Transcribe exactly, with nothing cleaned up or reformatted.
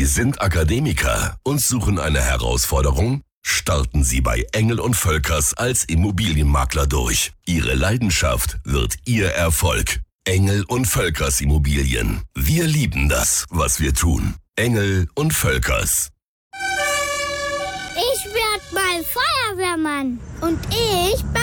sind Akademiker und suchen eine Herausforderung? Starten Sie bei Engel und Völkers als Immobilienmakler durch. Ihre Leidenschaft wird Ihr Erfolg. Engel und Völkers Immobilien. Wir lieben das, was wir tun. Engel und Völkers. Ich werd mal Feuerwehrmann. Und ich